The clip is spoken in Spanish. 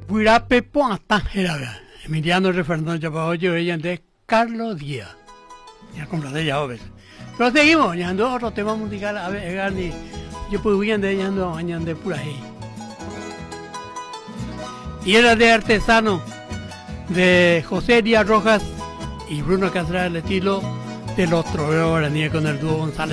Puirape Poatán era Emiliano Fernando Chapaoyo, ella de Carlos Díaz. Ya compré ya obes. Pero seguimos, ya ando otro tema musical, a ver, Gani, yo puedo ir de ella ando mañana de pura ahí. Y era de artesano de José Díaz Rojas y Bruno Castral, el estilo de los troveros con el dúo González.